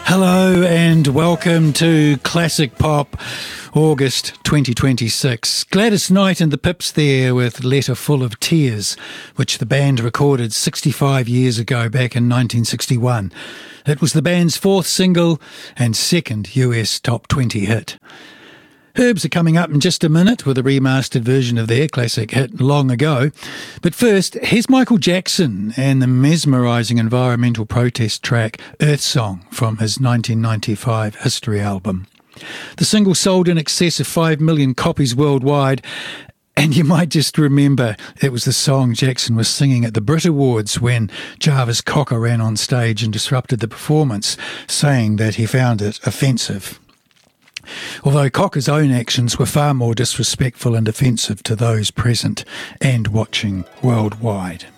Hello and welcome to Classic Pop, August 2026. Gladys Knight and the Pips there with Letter Full of Tears, which the band recorded 65 years ago back in 1961. It was the band's fourth single and second US top 20 hit. Herbs are coming up in just a minute with a remastered version of their classic hit Long Ago. But first, here's Michael Jackson and the mesmerising environmental protest track Earth Song from his 1995 History album. The single sold in excess of 5 million copies worldwide, and you might just remember it was the song Jackson was singing at the Brit Awards when Jarvis Cocker ran on stage and disrupted the performance, saying that he found it offensive. Although Cocker's own actions were far more disrespectful and offensive to those present and watching worldwide.